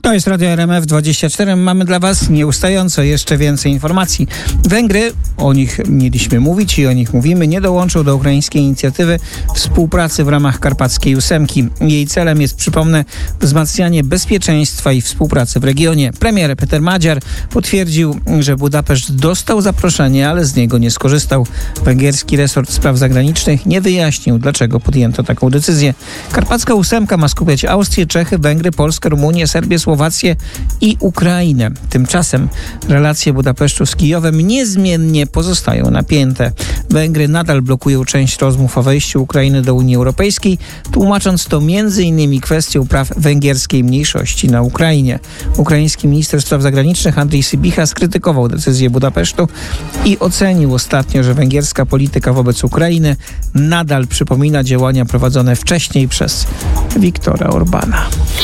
To jest Radio RMF24. Mamy dla Was nieustająco jeszcze więcej informacji. Węgry, o nich mieliśmy mówić i o nich mówimy, nie dołączą do ukraińskiej inicjatywy współpracy w ramach Karpackiej Ósemki. Jej celem jest, przypomnę, wzmacnianie bezpieczeństwa i współpracy w regionie. Premier Peter Magyar potwierdził, że Budapeszt dostał zaproszenie, ale z niego nie skorzystał. Węgierski resort spraw zagranicznych nie wyjaśnił, dlaczego podjęto taką decyzję. Karpacka Ósemka ma skupiać Austrię, Czechy, Węgry, Polskę, Rumunię, Serbię, Słowację i Ukrainę. Tymczasem relacje Budapesztu z Kijowem niezmiennie pozostają napięte. Węgry nadal blokują część rozmów o wejściu Ukrainy do Unii Europejskiej, tłumacząc to m.in. kwestią praw węgierskiej mniejszości na Ukrainie. Ukraiński minister spraw zagranicznych Andrii Sybiha skrytykował decyzję Budapesztu i ocenił ostatnio, że węgierska polityka wobec Ukrainy nadal przypomina działania prowadzone wcześniej przez Viktora Orbána.